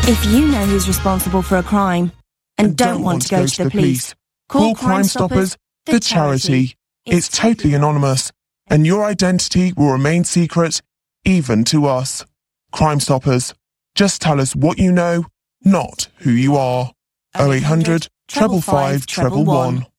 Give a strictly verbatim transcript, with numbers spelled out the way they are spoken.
If you know who's responsible for a crime and, and don't, don't want to go, go to the police, call Crime Stoppers, the charity. It's totally anonymous, and your identity will remain secret, even to us. Crime Stoppers. Just tell us what you know, not who you are. oh eight hundred, five five five, one one one.